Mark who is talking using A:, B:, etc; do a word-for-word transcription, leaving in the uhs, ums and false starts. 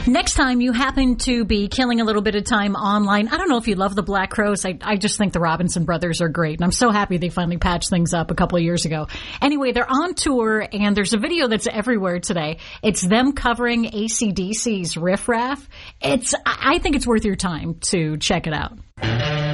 A: Next time you happen to be killing a little bit of time online, I don't know if you love the Black Crowes. I, I just think the Robinson brothers are great, and I'm so happy they finally patched things up a couple of years ago. Anyway, they're on tour, and there's a video that's everywhere today. It's them covering A C D C's Riff Raff. It's, I think it's worth your time to check it out.